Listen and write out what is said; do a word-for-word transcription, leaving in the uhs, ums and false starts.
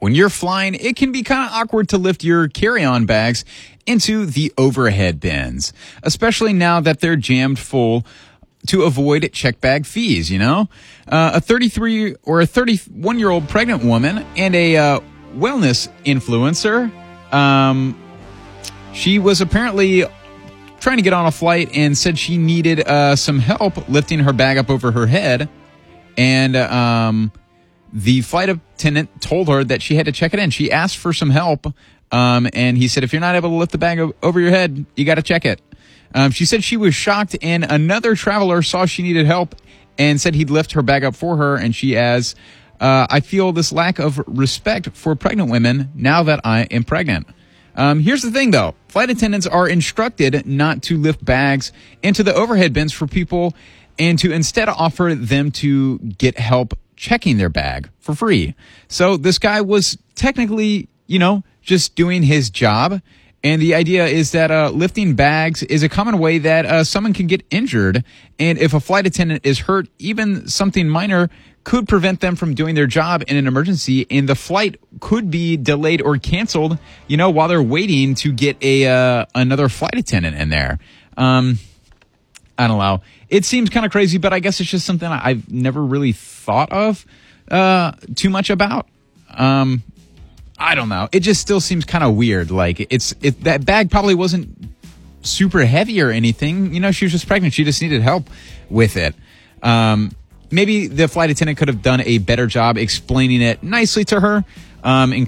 When you're flying, it can be kind of awkward to lift your carry-on bags into the overhead bins, especially now that they're jammed full to avoid check bag fees, you know? Uh, a thirty-three or a thirty-one-year-old pregnant woman and a uh, wellness influencer, um, she was apparently trying to get on a flight and said she needed uh, some help lifting her bag up over her head. And um, the flight attendant told her that she had to check it in. She asked for some help, um, and he said, if you're not able to lift the bag o- over your head, you got to check it. Um, she said she was shocked, and another traveler saw she needed help and said he'd lift her bag up for her, and she adds, uh, I feel this lack of respect for pregnant women now that I am pregnant. Um, here's the thing, though. Flight attendants are instructed not to lift bags into the overhead bins for people and to instead offer them to get help checking their bag for free. So this guy was technically, you know, just doing his job. And the idea is that uh, lifting bags is a common way that uh, someone can get injured. And if a flight attendant is hurt, even something minor could prevent them from doing their job in an emergency, and the flight could be delayed or canceled, you know, while they're waiting to get a uh, another flight attendant in there. Um, I don't know. It seems kind of crazy, but I guess it's just something I've never really thought of uh, too much about. Um, I don't know. It just still seems kind of weird. Like, it's it, that bag probably wasn't super heavy or anything. You know, she was just pregnant. She just needed help with it. Um, maybe the flight attendant could have done a better job explaining it nicely to her, um, and